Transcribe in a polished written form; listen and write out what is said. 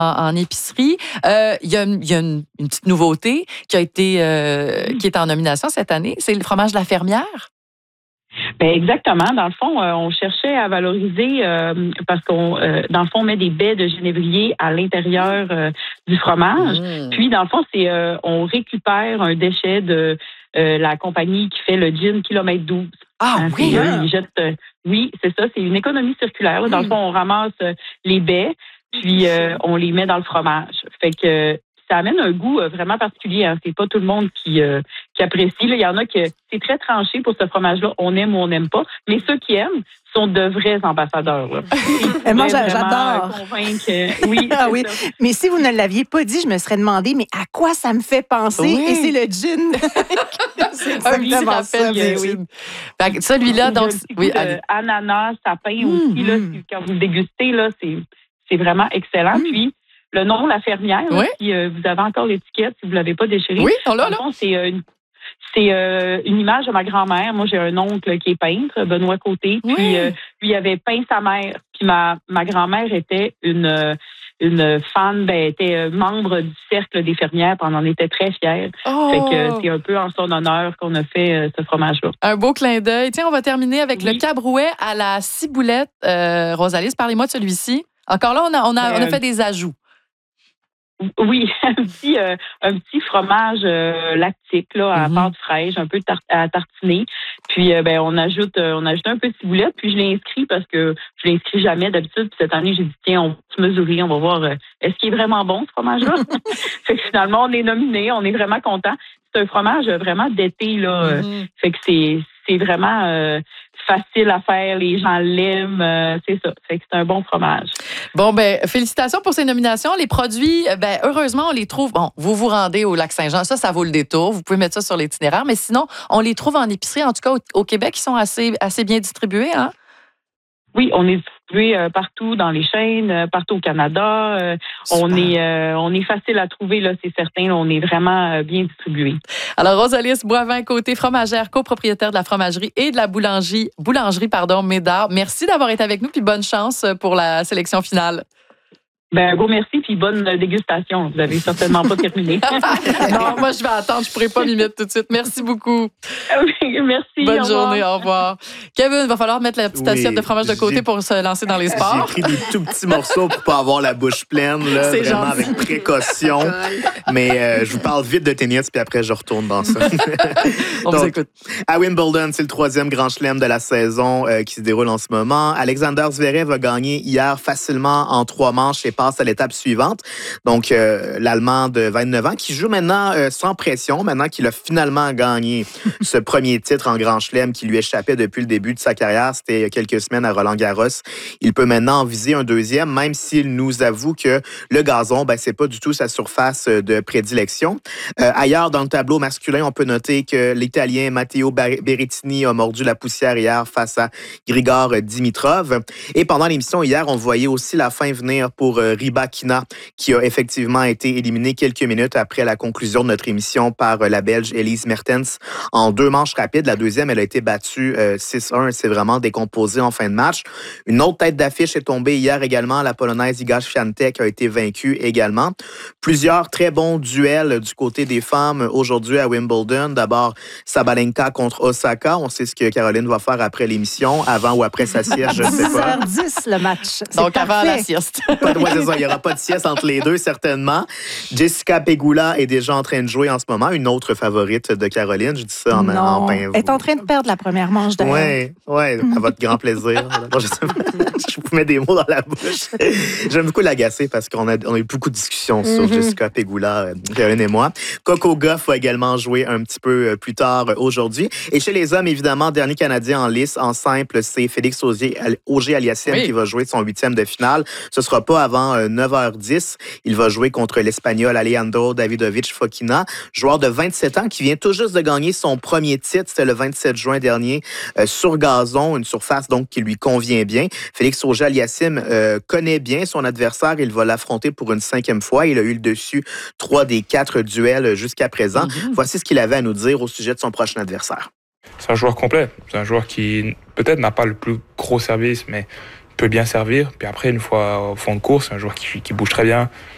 en épicerie. Il y a une petite nouveauté qui est en nomination cette année. C'est le fromage de la fermière. Ben exactement. Dans le fond, on cherchait à valoriser parce qu'on, dans le fond, on met des baies de genévrier à l'intérieur du fromage. Puis, dans le fond, on récupère un déchet de la compagnie qui fait le gin Kilomètre 12. Ah oui! Ils jettent, oui, c'est ça. C'est une économie circulaire. Dans le fond, on ramasse les baies, puis on les met dans le fromage. Fait que ça amène un goût vraiment particulier. Hein. C'est pas tout le monde qui apprécie. Là, il y en a que c'est très tranché pour ce fromage-là. On aime ou on n'aime pas. Mais ceux qui aiment sont de vrais ambassadeurs. Moi, j'adore. Oui, ah oui. Mais si vous ne l'aviez pas dit, je me serais demandé, mais à quoi ça me fait penser? Oui. Et c'est le gin. C'est exactement ça. Oui. Celui-là, donc... Oui, ananas, sapin aussi. Là, quand vous le dégustez, là, c'est vraiment excellent. Puis, le nom, la fermière, là, si vous avez encore l'étiquette, si vous ne l'avez pas déchirée. Oui, on l'a, là. C'est une image de ma grand-mère. Moi, j'ai un oncle qui est peintre, Benoît Côté. Puis, lui, il avait peint sa mère. Puis, ma grand-mère était une fan, était membre du Cercle des fermières. Puis, on en était très fiers. Fait que c'est un peu en son honneur qu'on a fait ce fromage-là. Un beau clin d'œil. Tiens, on va terminer avec le cabrouet à la ciboulette. Rosalie, parlez-moi de celui-ci. Encore là, on a fait des ajouts. Oui, un petit fromage lactique là, à pâte fraîche, un peu à tartiner. Puis on ajoute un peu de ciboulette. Puis je l'ai inscrit parce que je l'inscris jamais d'habitude. Puis cette année, j'ai dit tiens, on va se mesurer, on va voir est-ce qu'il est vraiment bon ce fromage-là. Fait que finalement, on est nominé, on est vraiment content. C'est un fromage vraiment d'été là. Fait que c'est vraiment facile à faire, les gens l'aiment, c'est ça. Fait que c'est un bon fromage. Bon, félicitations pour ces nominations. Les produits, heureusement, on les trouve. Bon, vous vous rendez au Lac-Saint-Jean, ça vaut le détour. Vous pouvez mettre ça sur l'itinéraire, mais sinon, on les trouve en épicerie, en tout cas au Québec, ils sont assez bien distribués, hein? Oui, on est distribué partout dans les chaînes, partout au Canada. On est facile à trouver, là, c'est certain. Là, on est vraiment bien distribué. Alors, Rosalie Boivin, côté fromagère, copropriétaire de la fromagerie et de la boulangerie, Médard. Merci d'avoir été avec nous, puis bonne chance pour la sélection finale. Un gros merci, puis bonne dégustation. Vous n'avez certainement pas terminé. Non, moi, je vais attendre. Je ne pourrai pas m'y mettre tout de suite. Merci beaucoup. Merci. Bonne journée. Au revoir. Kevin, il va falloir mettre la petite assiette de fromage de côté pour se lancer dans les sports. J'ai pris des tout petits morceaux pour ne pas avoir la bouche pleine, là, c'est vraiment gentil. avec précaution. Mais je vous parle vite de tennis, puis après, je retourne dans ça. On vous écoute. À Wimbledon, c'est le 3e grand chelem de la saison qui se déroule en ce moment. Alexander Zverev a gagné hier facilement en 3 manches et passe à l'étape suivante. Donc, l'Allemand de 29 ans qui joue maintenant sans pression, maintenant qu'il a finalement gagné ce premier titre en grand chelem qui lui échappait depuis le début de sa carrière. C'était il y a quelques semaines à Roland-Garros. Il peut maintenant en viser un deuxième, même s'il nous avoue que le gazon, c'est pas du tout sa surface de prédilection. Ailleurs, dans le tableau masculin, on peut noter que l'Italien Matteo Berrettini a mordu la poussière hier face à Grigor Dimitrov. Et pendant l'émission hier, on voyait aussi la fin venir pour Rybakina, qui a effectivement été éliminé quelques minutes après la conclusion de notre émission par la Belge Elise Mertens en 2 manches rapides. La deuxième, elle a été battue 6-1. Elle s'est vraiment décomposée en fin de match. Une autre tête d'affiche est tombée hier également. La Polonaise Iga Świątek a été vaincue également. Plusieurs très bons duels du côté des femmes aujourd'hui à Wimbledon. D'abord, Sabalenka contre Osaka. On sait ce que Caroline va faire après l'émission, avant ou après sa sieste, je ne sais pas. 10h10 le match. Donc avant la sieste. Il n'y aura pas de sieste entre les deux, certainement. Jessica Pegula est déjà en train de jouer en ce moment, une autre favorite de Caroline. Je dis ça en pain. Elle est en train de perdre la première manche d'ailleurs. Oui, à votre grand plaisir. Je vous mets des mots dans la bouche. J'aime beaucoup l'agacer parce qu'on a eu beaucoup de discussions sur Jessica Pegula, Caroline et moi. Coco Gauff va également jouer un petit peu plus tard aujourd'hui. Et chez les hommes, évidemment, dernier Canadien en lice, en simple, c'est Félix Auger-Aliassime qui va jouer son 8e de finale. Ce sera pas avant 9h10. Il va jouer contre l'Espagnol Alejandro Davidovich Fokina, joueur de 27 ans qui vient tout juste de gagner son premier titre. C'était le 27 juin dernier sur gazon, une surface donc qui lui convient bien. Félix Auger-Aliassime connaît bien son adversaire. Il va l'affronter pour une 5e fois. Il a eu le dessus 3 des 4 duels jusqu'à présent. Voici ce qu'il avait à nous dire au sujet de son prochain adversaire. C'est un joueur complet. C'est un joueur qui peut-être n'a pas le plus gros service, mais peut bien servir. Puis après, une fois au fond de course, c'est un joueur qui bouge très bien,